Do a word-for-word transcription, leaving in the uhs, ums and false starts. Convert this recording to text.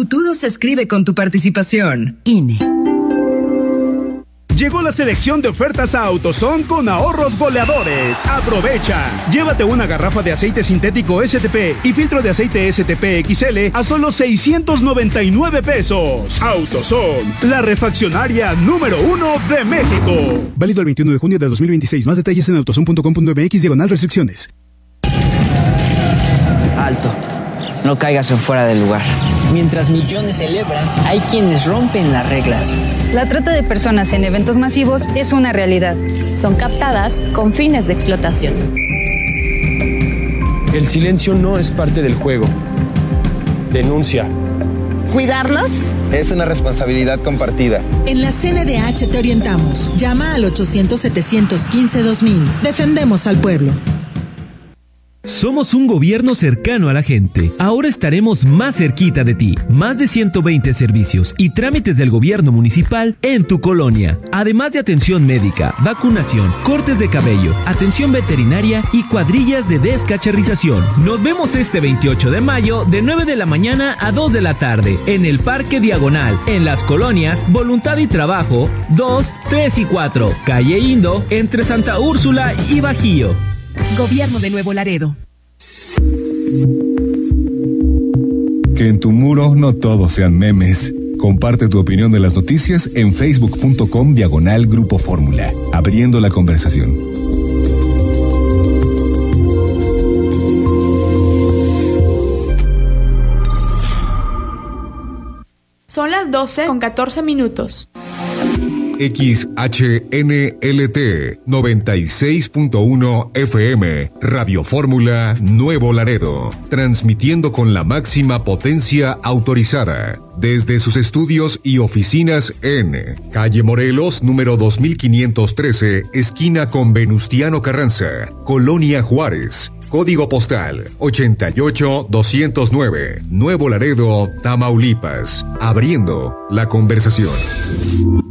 futuro se escribe con tu participación. I N E. Llegó la selección de ofertas a AutoZone con ahorros goleadores. ¡Aprovecha! Llévate una garrafa de aceite sintético S T P y filtro de aceite S T P X L a solo seiscientos noventa y nueve pesos. AutoZone, la refaccionaria número uno de México. Válido el veintiuno de junio de dos mil veintiséis. Más detalles en autozone punto com punto m x diagonal restricciones. Alto. No caigas en fuera del lugar. Mientras millones celebran, hay quienes rompen las reglas. La trata de personas en eventos masivos es una realidad. Son captadas con fines de explotación. El silencio no es parte del juego. Denuncia. ¿Cuidarnos? Es una responsabilidad compartida. En la C N D H te orientamos. Llama al ochocientos, setecientos quince, dos mil. Defendemos al pueblo. Somos un gobierno cercano a la gente. Ahora estaremos más cerquita de ti. Más de ciento veinte servicios y trámites del gobierno municipal en tu colonia. Además de atención médica, vacunación, cortes de cabello, atención veterinaria y cuadrillas de descacharrización. Nos vemos este veintiocho de mayo de nueve de la mañana a dos de la tarde en el Parque Diagonal, en las colonias Voluntad y Trabajo dos, tres y cuatro, calle Indo, entre Santa Úrsula y Bajío. Gobierno de Nuevo Laredo. Que en tu muro no todos sean memes. Comparte tu opinión de las noticias en facebook punto com diagonal Grupo Fórmula, abriendo la conversación. Son las doce con catorce minutos. X H N L T noventa y seis punto uno F M, Radio Fórmula Nuevo Laredo, transmitiendo con la máxima potencia autorizada desde sus estudios y oficinas en Calle Morelos, número dos mil quinientos trece, esquina con Venustiano Carranza, Colonia Juárez. Código postal ochenta y ocho doscientos nueve, Nuevo Laredo, Tamaulipas. Abriendo la conversación.